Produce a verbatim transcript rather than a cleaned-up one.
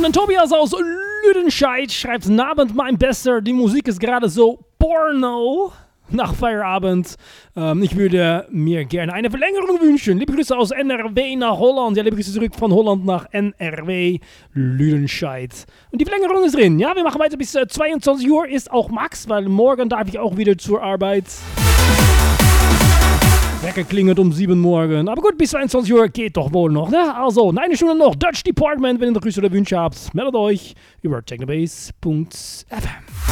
Und Tobias aus Lüdenscheid schreibt: Guten Abend, mein Bester. Die Musik ist gerade so Porno nach Feierabend. Ähm, ich würde mir gerne eine Verlängerung wünschen. Liebe Grüße aus N R W nach Holland. Ja, liebe Grüße zurück von Holland nach N R W, Lüdenscheid. Und die Verlängerung ist drin. Ja, wir machen weiter bis äh, zweiundzwanzig Uhr. Ist auch Max, weil morgen darf ich auch wieder zur Arbeit. Wecker klingelt um sieben morgen. Aber gut, bis zweiundzwanzig Uhr geht doch wohl noch, ne? Also, eine Stunde noch. Dutch Department, wenn ihr noch Grüße oder Wünsche habt, meldet euch über technobase punkt f m.